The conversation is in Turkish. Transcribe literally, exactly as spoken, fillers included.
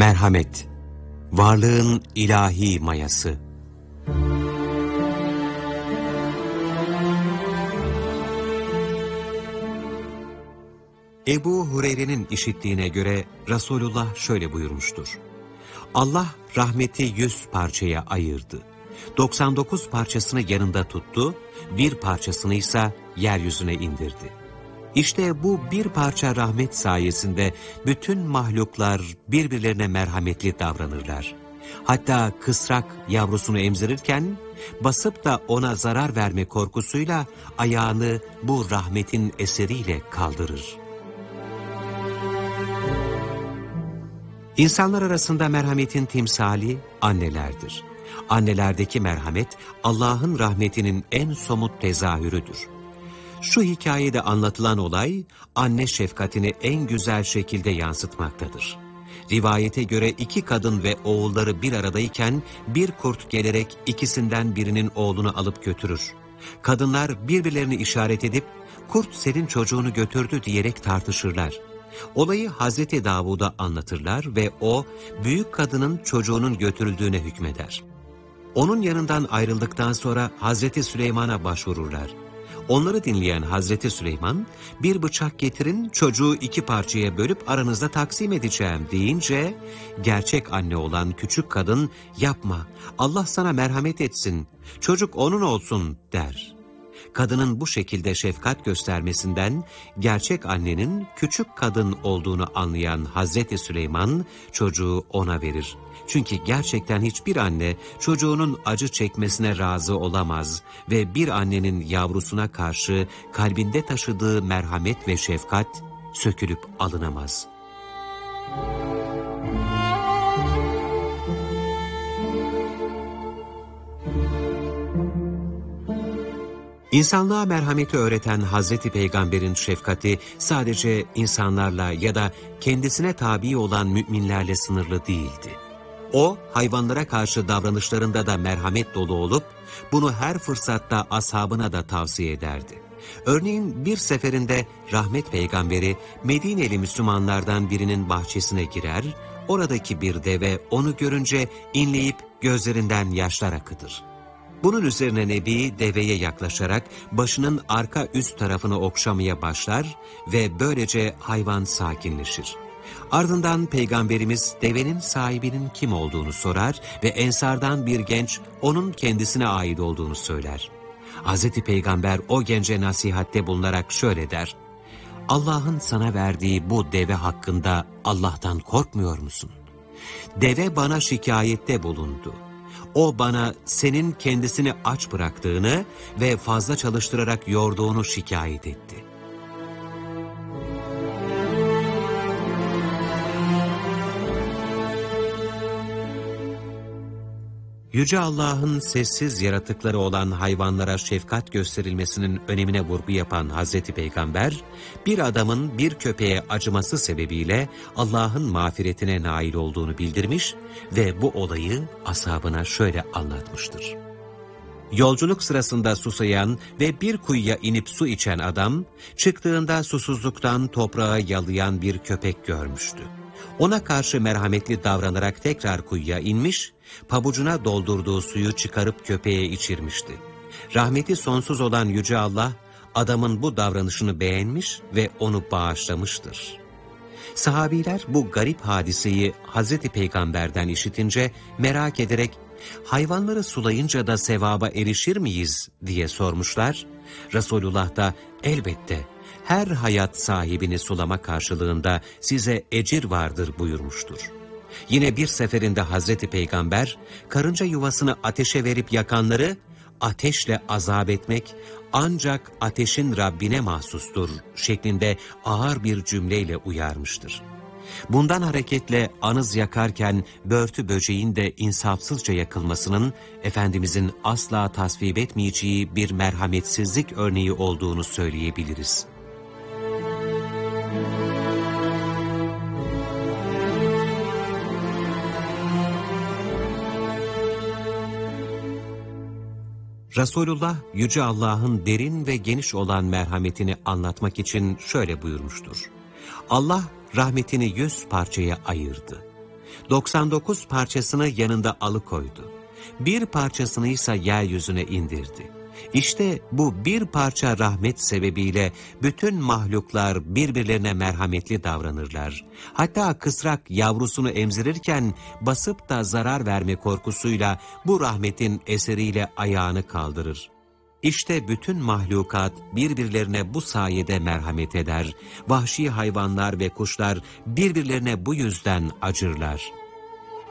Merhamet, varlığın ilahi mayası. Ebu Hureyre'nin işittiğine göre Resulullah şöyle buyurmuştur. Allah rahmeti yüz parçaya ayırdı. doksan dokuz parçasını yanında tuttu, bir parçasını ise yeryüzüne indirdi. İşte bu bir parça rahmet sayesinde bütün mahluklar birbirlerine merhametli davranırlar. Hatta kısrak yavrusunu emzirirken basıp da ona zarar verme korkusuyla ayağını bu rahmetin eseriyle kaldırır. İnsanlar arasında merhametin timsali annelerdir. Annelerdeki merhamet Allah'ın rahmetinin en somut tezahürüdür. Şu hikayede anlatılan olay anne şefkatini en güzel şekilde yansıtmaktadır. Rivayete göre iki kadın ve oğulları bir aradayken bir kurt gelerek ikisinden birinin oğlunu alıp götürür. Kadınlar birbirlerini işaret edip kurt senin çocuğunu götürdü diyerek tartışırlar. Olayı Hazreti Davud'a anlatırlar ve o büyük kadının çocuğunun götürüldüğüne hükmeder. Onun yanından ayrıldıktan sonra Hazreti Süleyman'a başvururlar. Onları dinleyen Hazreti Süleyman, bir bıçak getirin çocuğu iki parçaya bölüp aranızda taksim edeceğim deyince, gerçek anne olan küçük kadın yapma, Allah sana merhamet etsin, çocuk onun olsun der. Kadının bu şekilde şefkat göstermesinden gerçek annenin küçük kadın olduğunu anlayan Hazreti Süleyman çocuğu ona verir. Çünkü gerçekten hiçbir anne çocuğunun acı çekmesine razı olamaz ve bir annenin yavrusuna karşı kalbinde taşıdığı merhamet ve şefkat sökülüp alınamaz. İnsanlığa merhameti öğreten Hazreti Peygamber'in şefkati sadece insanlarla ya da kendisine tabi olan müminlerle sınırlı değildi. O, hayvanlara karşı davranışlarında da merhamet dolu olup, bunu her fırsatta ashabına da tavsiye ederdi. Örneğin bir seferinde Rahmet Peygamberi, Medineli Müslümanlardan birinin bahçesine girer, oradaki bir deve onu görünce inleyip gözlerinden yaşlar akıtır. Bunun üzerine Nebi deveye yaklaşarak başının arka üst tarafını okşamaya başlar ve böylece hayvan sakinleşir. Ardından Peygamberimiz devenin sahibinin kim olduğunu sorar ve ensardan bir genç onun kendisine ait olduğunu söyler. Hazreti Peygamber o gence nasihatte bulunarak şöyle der: Allah'ın sana verdiği bu deve hakkında Allah'tan korkmuyor musun? Deve bana şikayette bulundu. O bana senin kendisini aç bıraktığını ve fazla çalıştırarak yorduğunu şikayet etti. Yüce Allah'ın sessiz yaratıkları olan hayvanlara şefkat gösterilmesinin önemine vurgu yapan Hazreti Peygamber, bir adamın bir köpeğe acıması sebebiyle Allah'ın mağfiretine nail olduğunu bildirmiş ve bu olayı ashabına şöyle anlatmıştır. Yolculuk sırasında susayan ve bir kuyuya inip su içen adam, çıktığında susuzluktan toprağa yalayan bir köpek görmüştü. Ona karşı merhametli davranarak tekrar kuyuya inmiş, pabucuna doldurduğu suyu çıkarıp köpeğe içirmişti. Rahmeti sonsuz olan Yüce Allah, adamın bu davranışını beğenmiş ve onu bağışlamıştır. Sahabiler bu garip hadiseyi Hazreti Peygamber'den işitince merak ederek, hayvanları sulayınca da sevaba erişir miyiz diye sormuşlar. Resulullah da elbette her hayat sahibini sulama karşılığında size ecir vardır buyurmuştur. Yine bir seferinde Hazreti Peygamber, karınca yuvasını ateşe verip yakanları, ateşle azap etmek ancak ateşin Rabbine mahsustur şeklinde ağır bir cümleyle uyarmıştır. Bundan hareketle anız yakarken börtü böceğin de insafsızca yakılmasının Efendimizin asla tasvip etmeyeceği bir merhametsizlik örneği olduğunu söyleyebiliriz. Resulullah, Yüce Allah'ın derin ve geniş olan merhametini anlatmak için şöyle buyurmuştur. Allah rahmetini yüz parçaya ayırdı. doksan dokuz parçasını yanında alıkoydu. Bir parçasını ise yeryüzüne indirdi. İşte bu bir parça rahmet sebebiyle bütün mahluklar birbirlerine merhametli davranırlar. Hatta kısrak yavrusunu emzirirken basıp da zarar verme korkusuyla bu rahmetin eseriyle ayağını kaldırır. İşte bütün mahlukat birbirlerine bu sayede merhamet eder. Vahşi hayvanlar ve kuşlar birbirlerine bu yüzden acırlar.